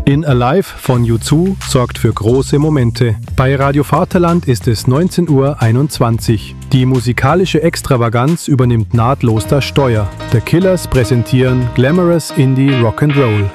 In Alive von U2 sorgt für große Momente. Bei Radio Vaterland ist es 19:21 Uhr. Die musikalische Extravaganz übernimmt nahtlos das Steuer. The Killers präsentieren Glamorous Indie Rock'n'Roll.